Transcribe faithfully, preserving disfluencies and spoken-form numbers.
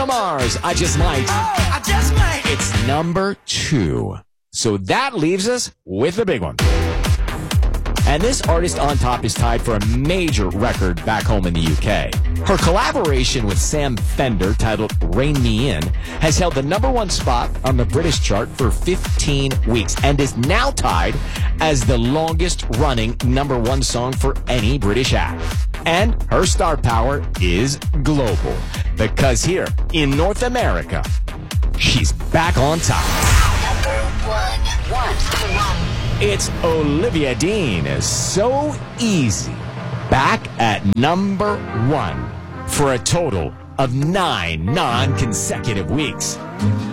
Bruno Mars, I Just Might. Oh, I just might. It's number two. So that leaves us with the big one. And this artist on top is tied for a major record back home in the U K. Her collaboration with Sam Fender, titled Rein Me In, has held the number one spot on the British chart for fifteen weeks and is now tied as the longest running number one song for any British act. And her star power is global, because here in North America, she's back on top. Number one. One. Number one. It's Olivia Dean. So easy. Back at number one for a total of nine non-consecutive weeks.